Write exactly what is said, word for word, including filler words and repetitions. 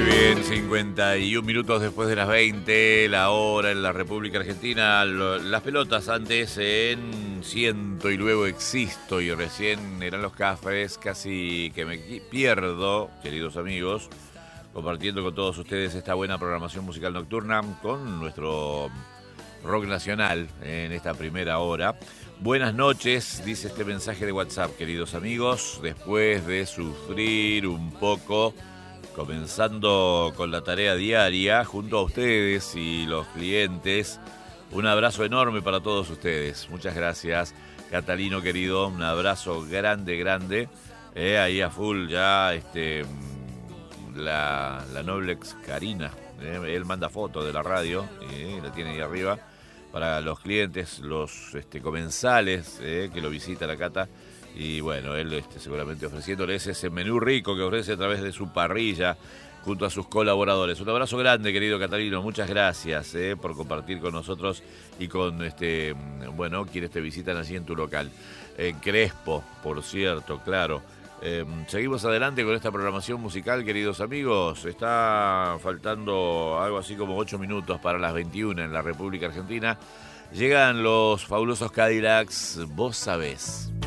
bien, cincuenta y un minutos después de las veinte, la hora en la República Argentina. Lo, las pelotas antes en Siento y luego Existo y recién eran los cafés. Casi que me pierdo, queridos amigos, compartiendo con todos ustedes esta buena programación musical nocturna con nuestro rock nacional en esta primera hora. Buenas noches, dice este mensaje de WhatsApp, queridos amigos. Después de sufrir un poco, comenzando con la tarea diaria, junto a ustedes y los clientes, un abrazo enorme para todos ustedes. Muchas gracias, Catalino querido, un abrazo grande, grande. Eh, ahí a full ya este, la, la Noblex Karina, eh, él manda fotos de la radio, eh, la tiene ahí arriba. Para los clientes, los este, comensales eh, que lo visita la Cata. Y bueno, él este, seguramente ofreciéndoles ese menú rico que ofrece a través de su parrilla junto a sus colaboradores. Un abrazo grande, querido Catalino. Muchas gracias eh, por compartir con nosotros y con este bueno quienes te visitan allí en tu local. En Crespo, por cierto, claro. Eh, seguimos adelante con esta programación musical, queridos amigos. Está faltando algo así como ocho minutos para las veintiuna en la República Argentina. Llegan los fabulosos Cadillacs, vos sabés.